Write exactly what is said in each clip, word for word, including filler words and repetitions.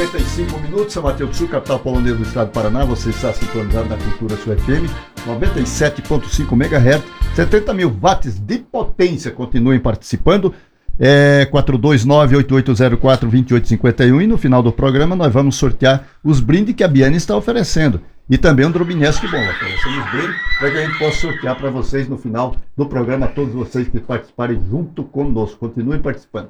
cinquenta e cinco minutos, São Mateus do Sul, capital polonesa do estado do Paraná. Você está sintonizado na Cultura Sul F M, noventa e sete ponto cinco megahertz, setenta mil watts de potência. Continuem participando. É quatro dois nove, oito oito zero quatro, dois oito cinco um, e no final do programa nós vamos sortear os brindes que a Biane está oferecendo. E também um Drobinesque bom, oferecendo os brindes para que a gente possa sortear para vocês no final do programa, todos vocês que participarem junto conosco. Continuem participando.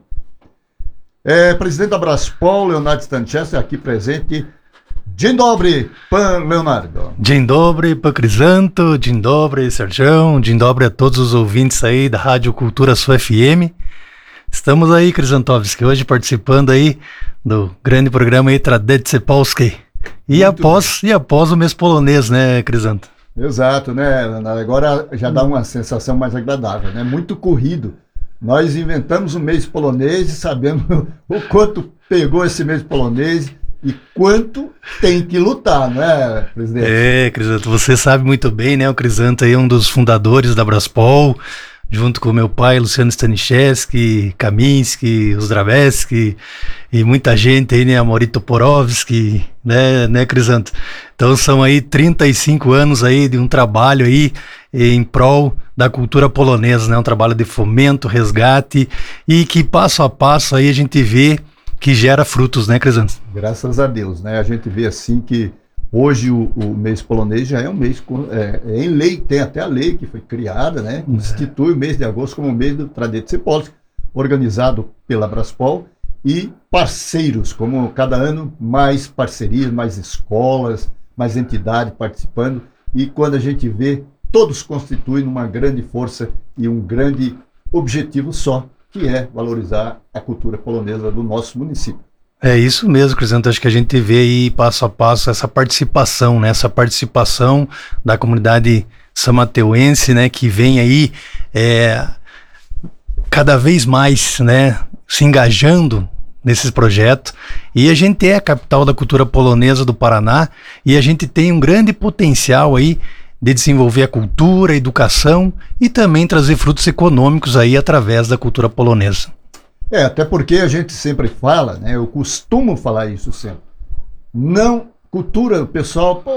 É, presidente da Braspol, Leonardo Stanchester, aqui presente. Dzień dobry, pan Leonardo. Dzień dobry, pan Crisanto. Dzień dobry, Sergião. Dzień dobry a todos os ouvintes aí da Rádio Cultura Sul F M. Estamos aí, Crisantovski, hoje participando aí do grande programa aí Tradycje Polskie. E após, e após o mês polonês, né, Crisanto? Exato, né, Leonardo? Agora já dá uma sensação mais agradável, né? Muito corrido. Nós inventamos o mês polonês e sabemos o quanto pegou esse mês polonês e quanto tem que lutar, não é, presidente? É, Crisanto, você sabe muito bem, né? O Crisanto aí é um dos fundadores da Braspol, junto com meu pai, Luciano Staniszewski, Kaminski, Ozdravski e muita gente aí, né? Amaury Toporowski, né, né, Crisanto? Então são aí trinta e cinco anos aí de um trabalho aí em prol da cultura polonesa, né? Um trabalho de fomento, resgate e que passo a passo aí a gente vê que gera frutos, né, Crisanto? Graças a Deus, né? A gente vê assim que hoje o, o mês polonês já é um mês é, é em lei, tem até a lei que foi criada, né? Institui o mês de agosto como o mês do Tradycje Polskie, organizado pela Braspol e parceiros, como cada ano mais parcerias, mais escolas, mais entidades participando, e quando a gente vê, todos constituem uma grande força e um grande objetivo só, que é valorizar a cultura polonesa do nosso município. É isso mesmo, Crisanto. Acho que a gente vê aí passo a passo essa participação, né? Essa participação da comunidade samateuense, né? Que vem aí é, cada vez mais, né? Se engajando nesses projetos. E a gente é a capital da cultura polonesa do Paraná e a gente tem um grande potencial aí de desenvolver a cultura, a educação e também trazer frutos econômicos aí através da cultura polonesa. É, até porque a gente sempre fala, né? Eu costumo falar isso sempre. Não, cultura, o pessoal, pô,